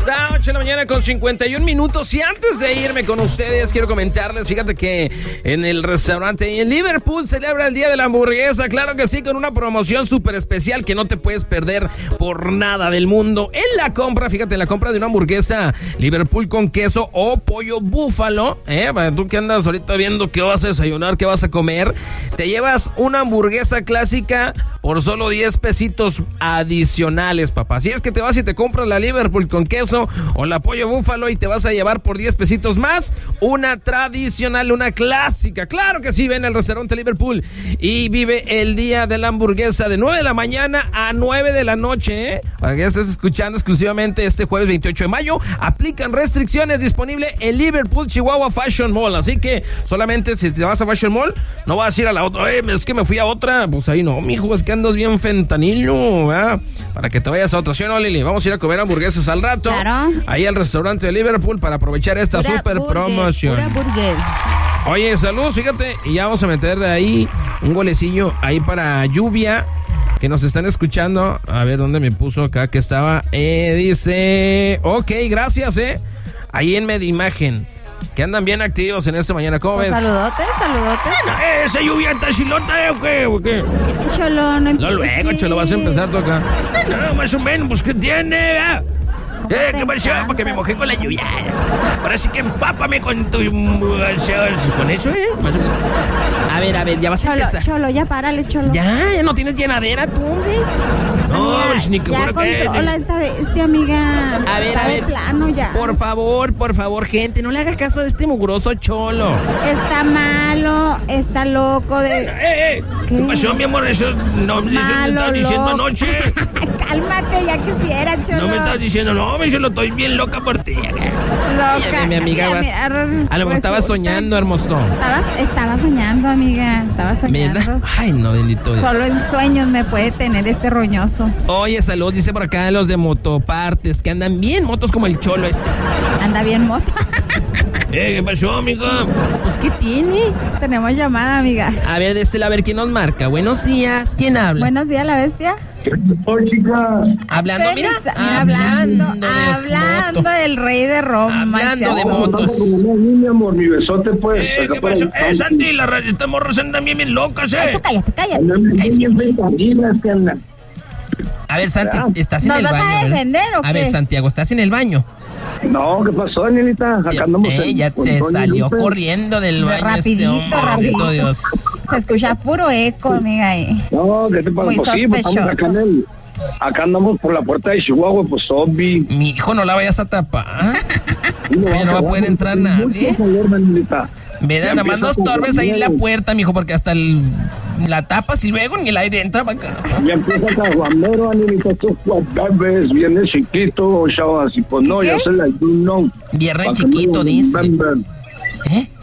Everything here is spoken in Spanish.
está, 8 de la mañana con 51 minutos. Y antes de irme con ustedes, quiero comentarles, fíjate que en el restaurante en Liverpool celebra el Día de la Hamburguesa. Claro que sí, con una promoción súper especial que no te puedes perder por nada del mundo. En la compra, fíjate, en la compra de una hamburguesa Liverpool con queso o pollo búfalo, para tú que andas ahorita viendo qué vas a desayunar, qué vas a comer, te llevas una hamburguesa clásica por solo 10 pesitos adicionales, papá. Si es que te vas y te compras la Liverpool con queso o la pollo búfalo y te vas a llevar por 10 pesitos más una tradicional, una clásica. Claro que sí, ven al restaurante Liverpool y vive el Día de la Hamburguesa de 9 de la mañana a 9 de la noche, para que estés escuchando exclusivamente este jueves 28 de mayo. Aplican restricciones, disponible en Liverpool, Chihuahua Fashion Mall. Así que solamente si te vas a Fashion Mall, no vas a ir a la otra. Es que me fui a otra. Pues ahí no, mijo, es que andas bien fentanilo, ¿verdad? Para que te vayas a otra. ¿Sí o no, Lili? Vamos a ir a comer hamburguesas al rato. Claro. Ahí al restaurante de Liverpool para aprovechar esta super promoción. Pura burger. Oye, salud, fíjate. Y ya vamos a meter ahí un golecillo ahí para Lluvia, que nos están escuchando. A ver, ¿dónde me puso acá que estaba? Dice, ok, gracias, ahí en Medimagen, que andan bien activos en esta mañana. ¿Cómo ves? Saludotes. ¿Esa Lluvia está chilota, o qué? Cholo, no empieces. No, luego, Cholo, vas a empezar tú acá. No, más o menos, pues, ¿qué tiene, ¿qué pasó? Porque me mojé con la lluvia. Ahora sí que empápame con tu... con eso, Más o menos. A ver, ya vas a empezar. Cholo, ya párale, Cholo. Ya no tienes llenadera, tú, hombre. No, amiga, pues ni que fuera que... Hola, amiga. A ver. Plano ya. Por favor, gente, no le haga caso a este mugroso Cholo. Está malo, está loco de... ¿Qué pasó, mi amor? Eso no me estás diciendo anoche. Cálmate, ya quisiera, Cholo. No me estás diciendo, no, me lo estoy bien loca por ti. Loca. Mi amiga, a lo mejor estaba soñando, hermoso. Estaba soñando, amiga. Estaba soñando. ¿Verdad? Ay, no, bendito Dios. Solo en sueños me puede tener este roñoso. Oye, salud, dice por acá los de Motopartes, que andan bien motos como el Cholo este. Anda bien moto. ¿Qué pasó, amiga? Pues, ¿qué tiene? Tenemos llamada, amiga. A ver, de a ver quién nos marca. Buenos días, ¿quién habla? Buenos días, la bestia. Hola, chicas. Hablando, Feliz, hablando del rey de Roma. Hablando de motos. Mi amor, mi besote, pues. ¿Qué pasó? Santi, estas morras andan bien locas, Cállate. A ver, Santi, ¿estás en el baño? ¿Nos vas a defender o qué? A ver, Santiago, ¿estás en el baño? No, ¿qué pasó, Danielita? Acá andamos. Ya se salió corriendo del baño. Rapidito. Dios. Se escucha puro eco, amiga. No, ¿qué te pasa? Muy Pues sí, pues estamos acá andamos por la puerta de Chihuahua, pues obvi. Mi hijo, no la vayas a tapar. No va a poder entrar nadie. Nada más no estorbes ahí en la puerta, mijo, porque hasta la tapas y luego ni el aire entra para acá. Ya empieza caguamero, Anilita, estos bebés, viene chiquito, chavas, y pues no, ya se la ayuno. Viernes chiquito, dice.